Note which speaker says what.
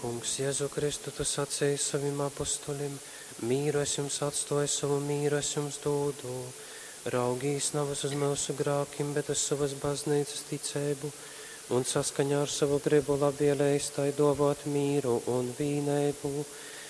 Speaker 1: Kungs, Jēzu Kristu, tu sacēji savim apostolim, mīru es jums atstāju, savu mīru es jums dodu. Raugīs navas uz mūsu grākim, bet uz savas baznīcas ticēbu, un saskaņā ar savu gribu labvēlējis tai dovot mīru un vīnēbu.